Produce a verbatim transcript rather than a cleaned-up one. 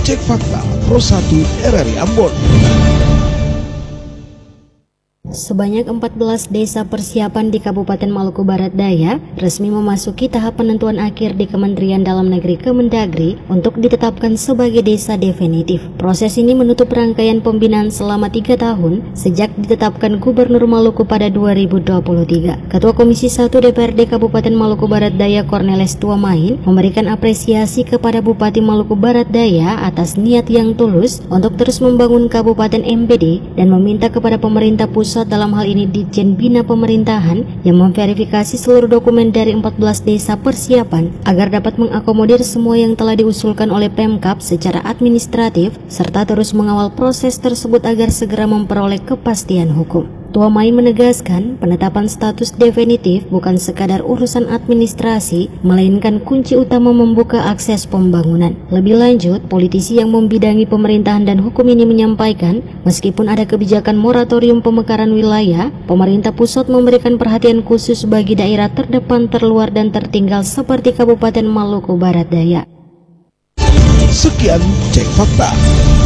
Cek Fakta Pro satu R R I Ambon. Sebanyak empat belas desa persiapan di Kabupaten Maluku Barat Daya resmi memasuki tahap penentuan akhir di Kementerian Dalam Negeri Kemendagri untuk ditetapkan sebagai desa definitif. Proses ini menutup rangkaian pembinaan selama tiga tahun sejak ditetapkan Gubernur Maluku pada dua ribu dua puluh tiga. Ketua Komisi satu D P R D Kabupaten Maluku Barat Daya Cornelis Tuamain memberikan apresiasi kepada Bupati Maluku Barat Daya atas niat yang tulus untuk terus membangun Kabupaten M B D dan meminta kepada pemerintah pusat, dalam hal ini Ditjen Bina Pemerintahan, yang memverifikasi seluruh dokumen dari empat belas desa persiapan agar dapat mengakomodir semua yang telah diusulkan oleh Pemkab secara administratif serta terus mengawal proses tersebut agar segera memperoleh kepastian hukum. Tuamain menegaskan penetapan status definitif bukan sekadar urusan administrasi, melainkan kunci utama membuka akses pembangunan. Lebih lanjut, politisi yang membidangi pemerintahan dan hukum ini menyampaikan, meskipun ada kebijakan moratorium pemekaran wilayah, pemerintah pusat memberikan perhatian khusus bagi daerah terdepan, terluar, dan tertinggal seperti Kabupaten Maluku Barat Daya. Sekian Cek Fakta.